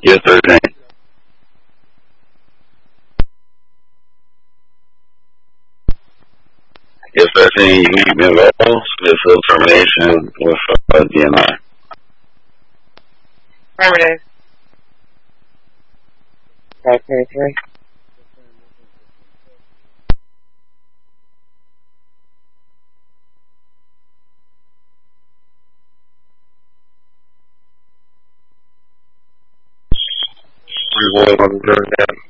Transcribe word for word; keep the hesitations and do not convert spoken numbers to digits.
Yes, thirteen. Yes, thirteen. You meet me involved. This is termination with uh, D N I. Affirmative. five twenty-three. Revolt on the